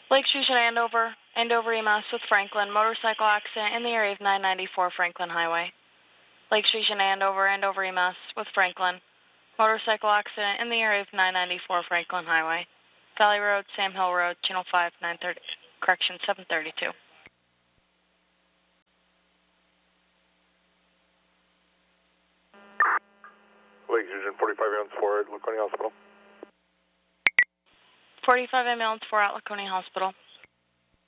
Lake Station, Andover, Andover EMS with Franklin, motorcycle accident in the area of 994 Franklin Highway. Lake Station, Andover, Andover EMS with Franklin, motorcycle accident in the area of 994 Franklin Highway. Valley Road, Sam Hill Road, Channel 5, 930, correction, 732. Lake Station, 45 ambulance 4 at Laconia Hospital. 45 ambulance 4 at Laconia Hospital.